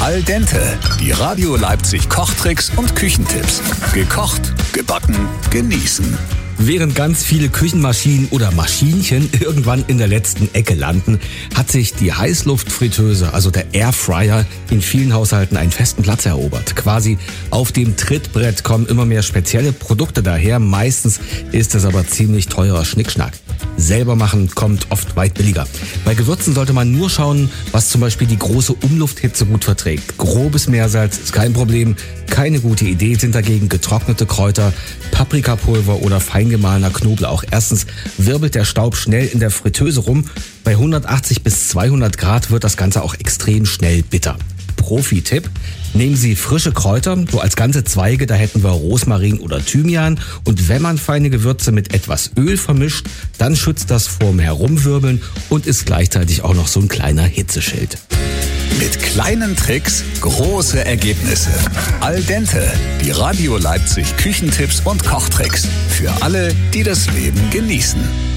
Al dente, die Radio Leipzig Kochtricks und Küchentipps. Gekocht, gebacken, genießen. Während ganz viele Küchenmaschinen oder Maschinchen irgendwann in der letzten Ecke landen, hat sich die Heißluftfritteuse, also der Airfryer, in vielen Haushalten einen festen Platz erobert. Quasi auf dem Trittbrett kommen immer mehr spezielle Produkte daher. Meistens ist es aber ziemlich teurer Schnickschnack. Selber machen kommt oft weit billiger. Bei Gewürzen sollte man nur schauen, was zum Beispiel die große Umlufthitze gut verträgt. Grobes Meersalz ist kein Problem. Keine gute Idee sind dagegen getrocknete Kräuter, Paprikapulver oder fein gemahlener Knoblauch. Erstens wirbelt der Staub schnell in der Fritteuse rum. Bei 180 bis 200 Grad wird das Ganze auch extrem schnell bitter. Profi-Tipp: Nehmen Sie frische Kräuter, so als ganze Zweige, da hätten wir Rosmarin oder Thymian. Und wenn man feine Gewürze mit etwas Öl vermischt, dann schützt das vorm Herumwirbeln und ist gleichzeitig auch noch so ein kleiner Hitzeschild. Mit kleinen Tricks große Ergebnisse. Al dente, die Radio Leipzig Küchentipps und Kochtricks. Für alle, die das Leben genießen.